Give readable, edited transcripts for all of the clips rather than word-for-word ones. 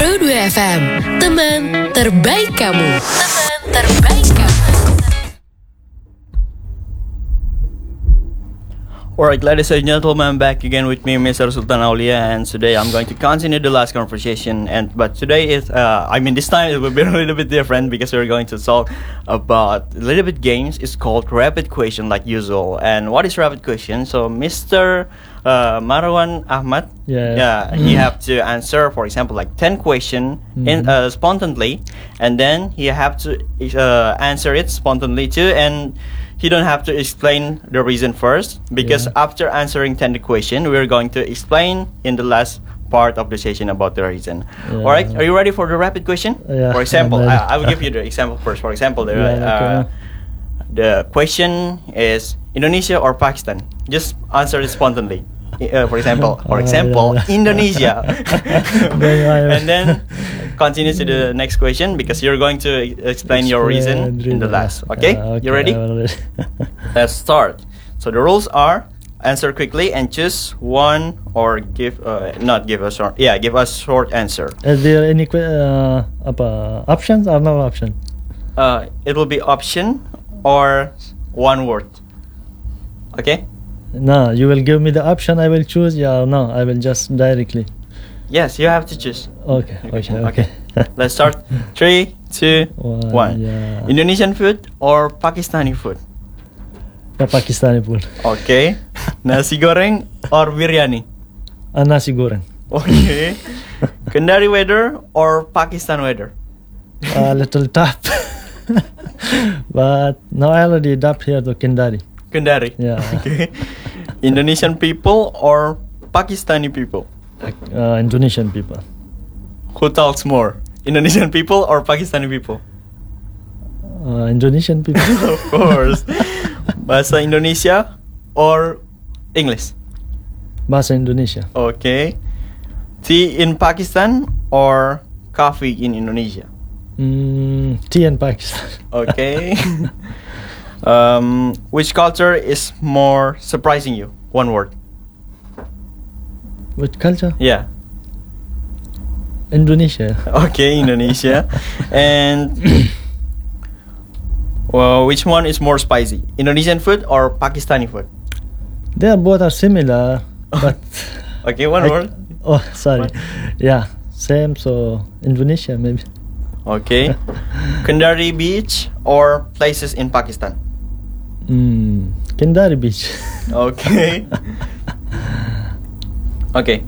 Pro 2 FM, teman terbaik kamu. Teman terbaik kamu. Alright, ladies and gentlemen, back again with me, Mr. Sultan Aulia, and today I'm going to continue the last conversation. But today is, this time it will be a little bit different because we're going to talk about a little bit games. It's called rapid question, like usual. And what is rapid question? So, Mr. Marwan Ahmad, he have to answer, for example, like 10 questions spontaneously, and then he have to answer it spontaneously too, and he don't have to explain the reason first, because after answering 10 questions, we're going to explain in the last part of the session about the reason. All right, are you ready for the rapid question? For example, I will give you the example first. For example, the question is Indonesia or Pakistan. Just answer it spontaneously. For example, Indonesia. And then continue to the next question, because you're going to explain your reason in the last. Okay, you ready? Let's start. So the rules are: answer quickly and choose one, or give a short answer. Is there any options or no option? It will be option or one word. Okay. No, you will give me the option. I will choose. Yeah or no? I will just directly. Yes, you have to choose. Okay. Let's start. 3, 2, 1. Yeah. Indonesian food or Pakistani food? Pakistani food. Okay. Nasi goreng or biryani? Nasi goreng. Okay. Kendari weather or Pakistan weather? A little tough. But now I already adapt here to Kendari. Kendari. Yeah. Okay. Indonesian people or Pakistani people? Indonesian people. Who talks more? Indonesian people or Pakistani people? Indonesian people. Of course. Bahasa Indonesia or English? Bahasa Indonesia. Okay. Tea in Pakistan or coffee in Indonesia? Tea in Pakistan. Okay. Which culture is more surprising you? One word. Which culture? Yeah. Indonesia. Okay, Indonesia. And which one is more spicy? Indonesian food or Pakistani food? They both are similar, but okay, one word. Oh, sorry. Yeah, same. So Indonesia maybe. Okay. Kendari Beach or places in Pakistan? Kendari Beach. Okay. Okay.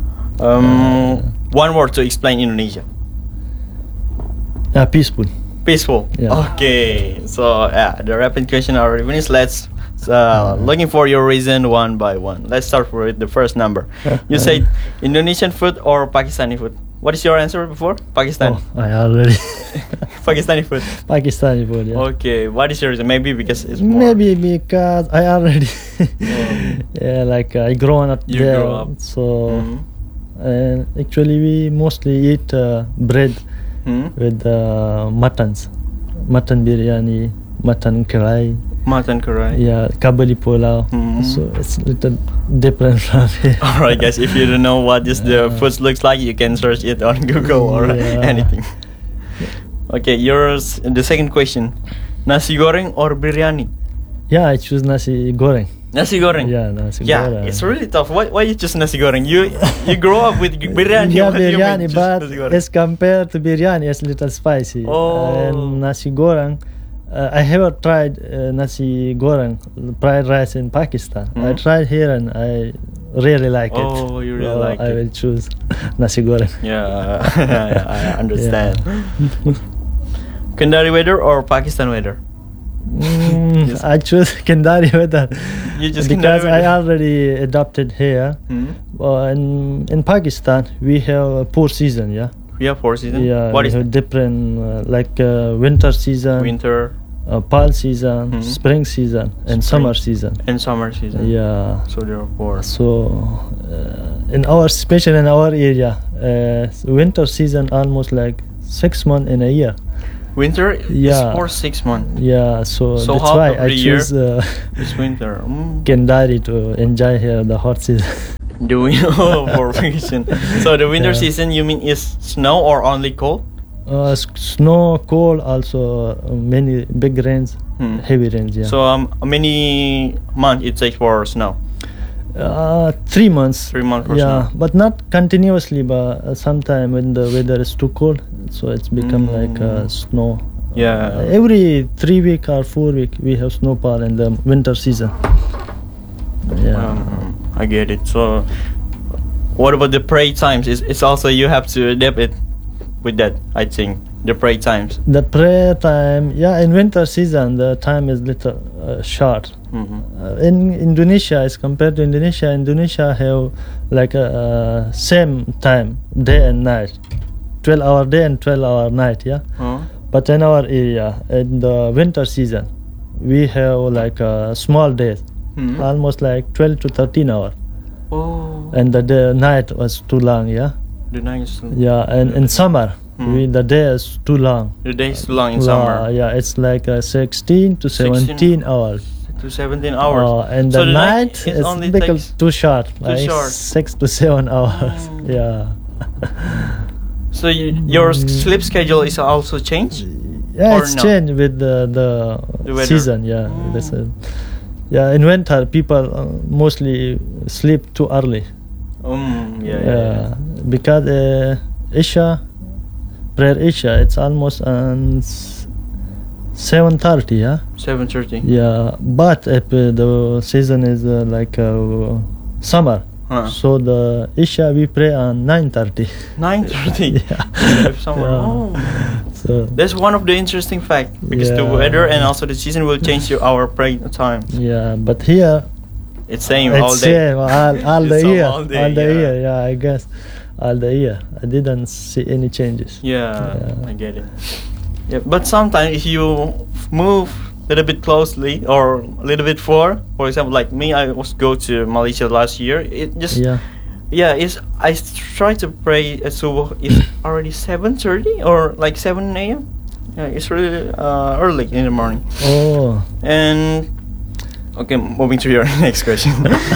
One word to explain Indonesia. Peaceful. Peaceful. Yeah. Okay. So the rapid question already finished. Let's looking for your reason one by one. Let's start with the first number. You said Indonesian food or Pakistani food? What is your answer before? Pakistan. Oh, I already. Pakistani food. Pakistani food. Yeah. Okay. What is your reason? Maybe because it's more. Maybe because I already. I grown up there. Grow up. So, and actually we mostly eat bread with mutton biryani, mutton karai. Mutton karai. Yeah, kabali pulao. So it's a little different from here. Alright guys, if you don't know what this the food looks like, you can search it on Google or anything. Okay, yours. The second question: nasi goreng or biryani? Yeah, I choose nasi goreng. Nasi goreng. Yeah, nasi goreng. Yeah, it's really tough. Why you choose nasi goreng? You grow up with biryani. Yeah, What do you mean biryani, choose but nasi goreng? as compared to biryani, it's a little spicy. Oh. And nasi goreng, I haven't tried nasi goreng, fried rice in Pakistan. I tried here and I really like it. Oh, you really like I it. will choose nasi goreng. Yeah, I understand. Kendari weather or Pakistan weather? I choose Kendari weather You just because Kendari I weather. already adopted here. In Pakistan, we have a poor season. Yeah. We have 4 seasons. Yeah, What we is have different winter season, winter fall season, spring season, and summer season. and summer season? Yeah. So there are 4. So especially in our area, winter season almost like 6 months in a year. Winter is Yeah. for 6 months. Yeah. So So that's half why of I the year choose It's winter. Kendari to enjoy here the hot season. For vacation. So the winter Yeah. season, you mean is snow or only cold? Snow, cold, also many big rains, Hmm. heavy rains. Yeah. So how many months it takes for snow? 3 months. 3 months for Yeah, snow. but not continuously. But sometime when the weather is too cold, so it's become like snow. Yeah. Every 3 week or 4 week we have snowfall in the winter season. Yeah. I get it. So, what about the pray times? It's also you have to adapt it with that. I think the pray times. The prayer time, yeah, in winter season the time is little short. In Indonesia, as compared to Indonesia have like a same time, day and night, 12-hour day and 12-hour night. Yeah. Huh? But in our area, in the winter season, we have like small days, Hmm. almost like 12 to 13 hours, Oh, and the night was too long. Yeah. the night is Yeah, and in summer, Hmm. the day is too long. the day is too long in summer. Yeah, it's like 16 to 17 hours. To 17 hours. And So the the night it is only little takes- too short, like short. 6 to 7 hours. Mm. Yeah. So your sleep schedule is also changed. Yeah, Or it's no? changed with the weather. season. Yeah, that's it. Yeah, in winter people mostly sleep too early. Yeah. Because prayer Isha, it's almost on 7:30. Yeah. 7:30. Yeah, but if the season is like summer, Huh. so the Isha we pray on 9:30. 9:30. Yeah. Summer. Yeah. Oh. So That's one of the interesting fact because the Yeah. weather and also the season will change our prayer time. yeah, but here It's same all it's day. same all the It's year, all day, all the yeah. year. Yeah, I guess all the year. I didn't see any changes. Yeah, Yeah. I get it. Yeah, but sometimes if you move a little bit closely or a little bit far, for example, like me, I was go to Malaysia last year. It just Yeah, it's I try to pray at subuh. It's already 7:30 or like 7 a.m. Yeah, it's really early in the morning. oh, And okay, moving to your next question.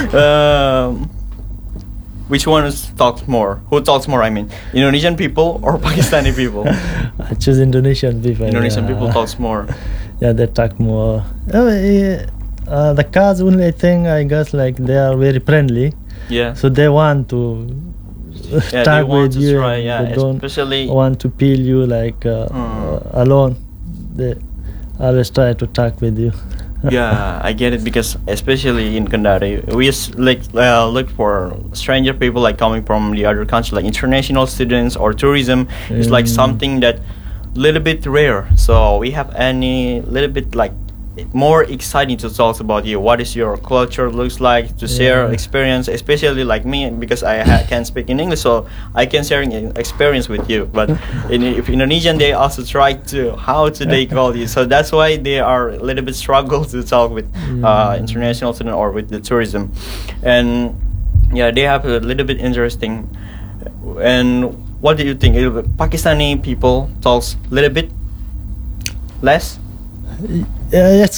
Which one talks more? Who talks more? I mean, Indonesian people or Pakistani people? I choose Indonesian people. Indonesian yeah. people talks more. Yeah, they talk more. The cars only thing I guess like they are very friendly, Yeah. so they want to Yeah, talk they want with to you. try. and Yeah, they don't especially. want to feel you like alone. They always try to talk with you. Yeah, I get it because especially in Kendari, we look for stranger people like coming from the other country, like international students or tourism. It's like something that little bit rare. So we have any little bit like more exciting to talk about you. What is your culture looks like to share Yeah. experience, especially like me because I can speak in English, so I can share experience with you. But if Indonesian, they also try to how to they call you. So that's why they are a little bit struggle to talk with international student or with the tourism, and yeah, they have a little bit interesting. And what do you think? Pakistani people talks a little bit less. It's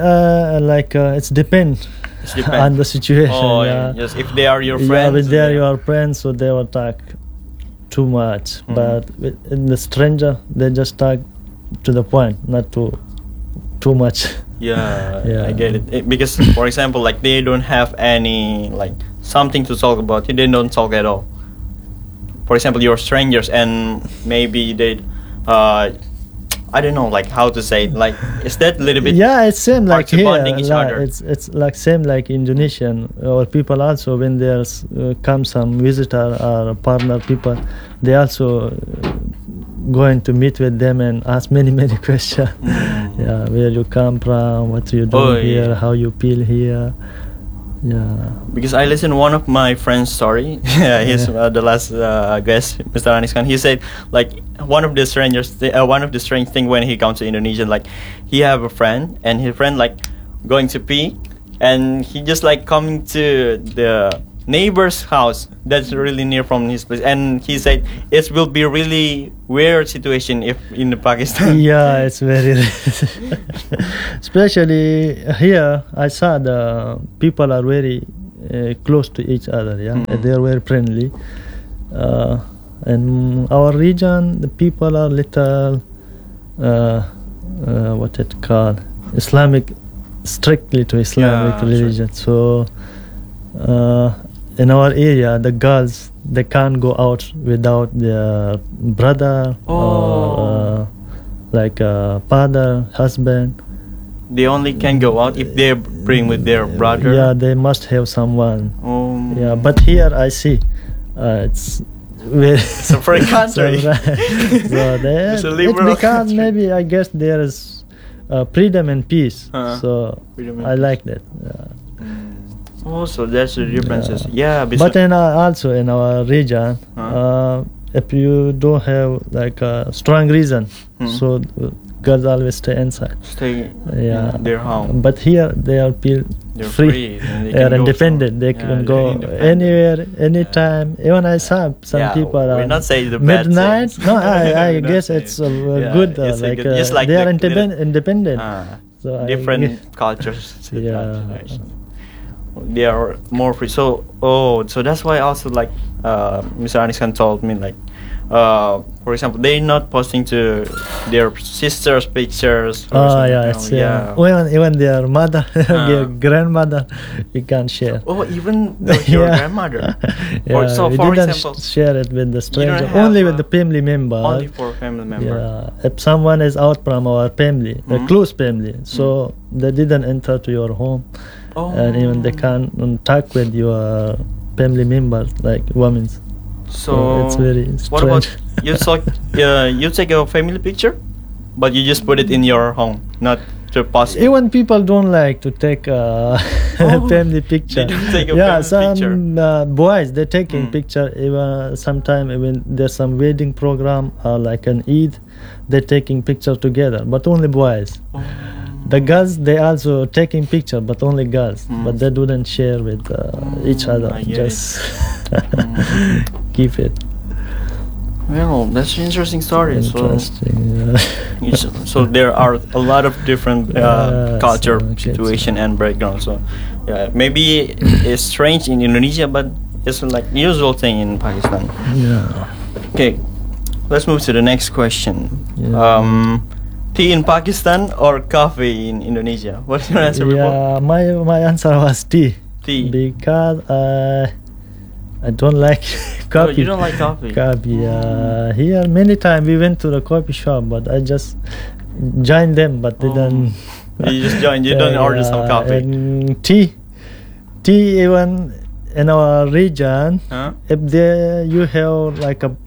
it's depend It's depend. on the situation. Oh, yeah. yes. If they are your Yeah, friends, if they are your friends, so they will talk too much. But in the stranger, they just talk to the point, not too much. Yeah, Yeah. I get it. Because, for example, like they don't have any like something to talk about. They don't talk at all. For example, you're strangers, and maybe they, I don't know, like how to say it. Like, is that a little bit? Yeah, it's same hard like to here. bonding each Like, other. it's like same like Indonesian or people also when there's come some visitor or partner people, they also going to meet with them and ask many questions. Yeah, where you come from, what you do Oh, here, yeah. how you feel here. Yeah. Because I listened one of my friend's story. Yeah, he's the last guest, Mr. Anis Khan. He said like one of the strange thing when he comes to Indonesia, like he have a friend and his friend like going to pee, and he just like coming to the neighbor's house that's really near from his place, and he said it will be really weird situation if in the Pakistan. Yeah, it's very especially here I saw the people are very close to each other. Yeah, Mhm. they are very friendly. In our region, the people are little what it called Islamic, strictly to Islamic Yeah, religion. So in our area, the girls, they can't go out without their brother or like father, husband. They only can go out if they bring with their brother. Yeah, they must have someone. Yeah, but here I see it's very It's a free country. so It's a it's liberal because country. maybe I guess there is freedom and peace. So Freedom and I peace. like that. Oh, so that's the differences. Yeah, But in also in our region, if you don't have like a strong reason, so girls always stay inside. stay Yeah, in their home. But here they are They're free. and They are can go independent. They yeah, can they're go independent. anywhere, anytime. Even I saw some Yeah, people we're are not saying the bad midnight. things. No, I We're not guess saying it's Yeah, good. it's a Like, good- just like they are the- independent. Ah, So I different guess- cultures. Yeah. They are more free. So so that's why also like Mr. Aniskan told me like for example they're not posting to their sisters pictures. Or Oh something, yeah, you it's know, yeah. even their mother, their grandmother, you can't share. Oh, even your Yeah. grandmother. Yeah, so we for didn't example, share it with the stranger. have, Only with the family member. only for family member. Yeah, if someone is out from our family, a close family, so they didn't enter to your home, and even they can't talk with your family members like women. So it's very what about strange. you take a family picture, but you just put it in your home, not to post. Even people don't like to take a family picture. They don't take a Yeah, family some boys they're taking picture. Even sometime even there's some wedding program or like an Eid, they're taking picture together, but only boys. The girls they also taking picture, but only girls. But they don't share with each other. I get Just keep it Well, that's an interesting story. interesting. So there are a lot of different Yeah, culture, so kids, situation, and background. So yeah, maybe it's strange in Indonesia, but it's like usual thing in Pakistan. Yeah. Okay, let's move to the next question. Yeah. Tea in Pakistan or coffee in Indonesia? What's your answer before? Yeah, my answer was tea. Tea. Because I don't like Oh, coffee. you don't like coffee? Coffee. Here many times we went to the coffee shop, but I just joined them, but didn't. You just joined. You don't order some coffee. And tea even in our region, Huh? if there you have like a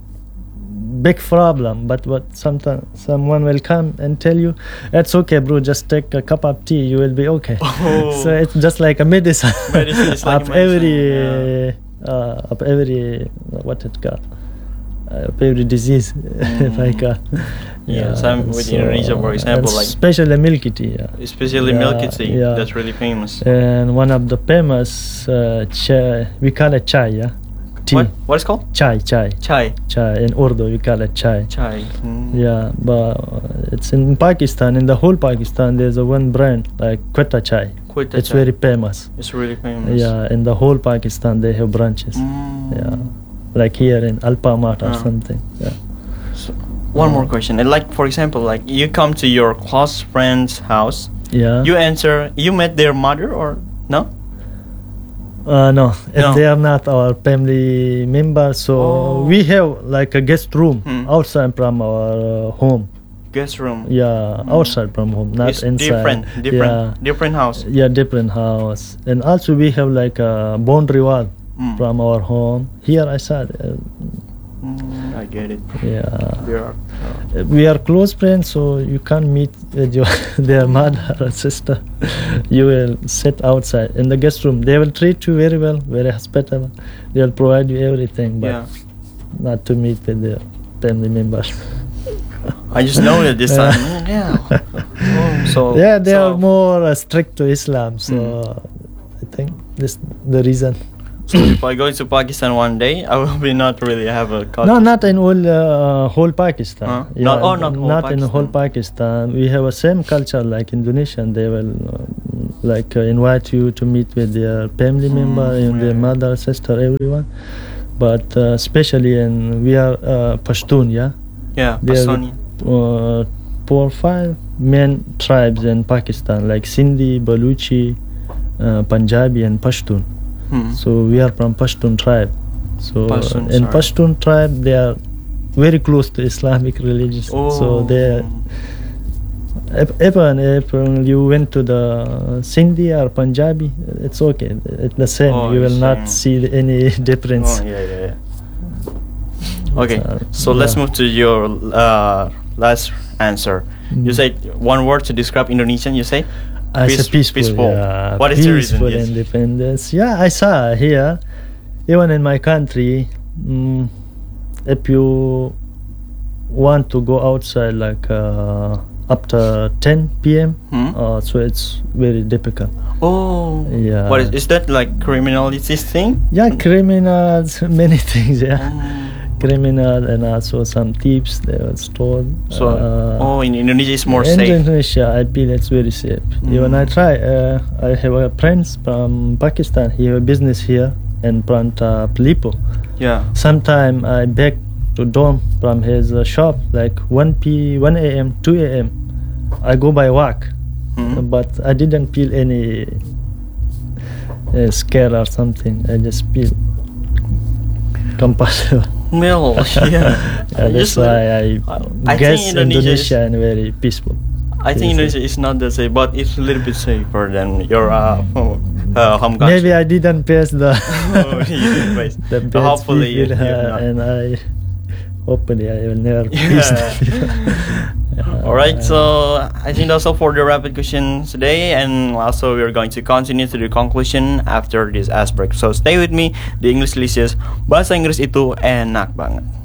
big problem, but sometimes someone will come and tell you it's okay bro, just take a cup of tea, you will be okay. Oh. So it's just like a medicine, Medicine is like of a medicine, every what it called of every disease. Like Some with Indonesia, for example, like especially milky tea. especially Yeah, milky tea. yeah. That's really famous. And one of the famous chai, we call it chai, yeah, tea. What is called? Chai. Chai. In Urdu we call it chai. Chai. Yeah, but it's in Pakistan. In the whole Pakistan, there's a one brand like Quetta Chai. Quetta It's chai. very famous. It's really famous. Yeah, in the whole Pakistan they have branches. Yeah, like here in Alpamat or something. Yeah. So, one more question. And like for example, like you come to your close friend's house. Yeah. You met their mother or no? No, if No. they are not our family members, so we have like a guest room outside from our home. Guest room. Yeah, outside from home, not It's inside. different house. Yeah, different house. And also we have like a boundary wall from our home. Here I said, I get it. yeah, we are close friends, so you can't meet with your their mother or sister. You will sit outside in the guest room. They will treat you very well, very hospitable. They will provide you everything, but not to meet with their family members. I just know that this time. Yeah. So Yeah, they are more strict to Islam, so I think this the reason. So if I go to Pakistan one day, I will be not really have a culture. No, not in whole Pakistan. Huh? Yeah, Not whole in whole Pakistan. We have a same culture like Indonesian. They will like invite you to meet with their family member and their mother, sister, everyone. But especially we are Pashtun, yeah. Yeah, There are Pashtun. 4 or 5 main tribes in Pakistan, like Sindhi, Baluchi, Punjabi, and Pashtun. So we are from Pashtun tribe. So Pashtun, in sorry. Pashtun tribe, they are very close to Islamic religion. So they, even if you went to the Sindhi or Punjabi, it's okay. It's the same. Oh, You will it's not same. see any difference. Oh, yeah. Okay, so yeah. let's move to your last answer. You said one word to describe Indonesian. You say I say peaceful. Yeah, What is the reason? peaceful Yes. independence. Yeah, I saw here, even in my country, if you want to go outside like after 10 p.m., so it's very difficult. Oh, Yeah. What is that like criminality thing? Yeah, criminals, many things. Yeah, criminal and also some thieves they were stolen. So, in Indonesia it's more in safe. Indonesia, I feel it's very safe. Even I try. I have a friends from Pakistan. He have a business here in Pranta Pelipo. Yeah. Sometime I back to dorm from his shop like 1 a.m., 2 a.m. I go by walk, but I didn't feel any scare or something. I just feel comfortable. Well, yeah. That's Just, why I guess think Indonesia is very peaceful. I think Indonesia is not that safe, but it's a little bit safer than your home country. Maybe I didn't pass the Oh, you didn't pass. the So best hopefully you people, have not. and hopefully I will never Yeah. pass the Alright, so I think that's all for the rapid questions today, and also we're going to continue to the conclusion after this aspect. So stay with me, the English Delicious. Bahasa Inggris itu enak banget.